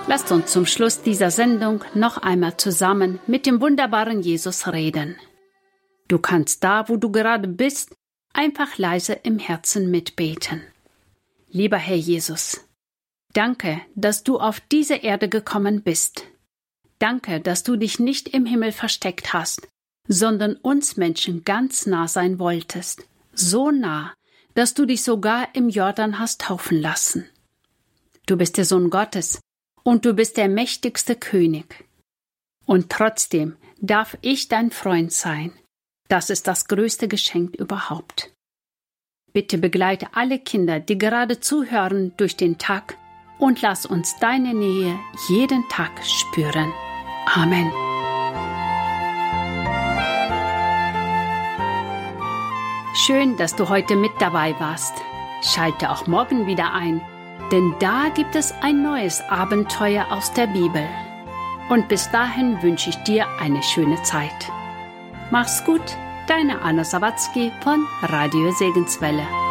Lasst uns zum Schluss dieser Sendung noch einmal zusammen mit dem wunderbaren Jesus reden. Du kannst da, wo du gerade bist, einfach leise im Herzen mitbeten. Lieber Herr Jesus, danke, dass du auf diese Erde gekommen bist. Danke, dass du dich nicht im Himmel versteckt hast, sondern uns Menschen ganz nah sein wolltest. So nah, dass du dich sogar im Jordan hast taufen lassen. Du bist der Sohn Gottes und du bist der mächtigste König. Und trotzdem darf ich dein Freund sein. Das ist das größte Geschenk überhaupt. Bitte begleite alle Kinder, die gerade zuhören, durch den Tag und lass uns deine Nähe jeden Tag spüren. Amen. Schön, dass du heute mit dabei warst. Schalte auch morgen wieder ein, denn da gibt es ein neues Abenteuer aus der Bibel. Und bis dahin wünsche ich dir eine schöne Zeit. Mach's gut, deine Anna Sawatzki von Radio Segenswelle.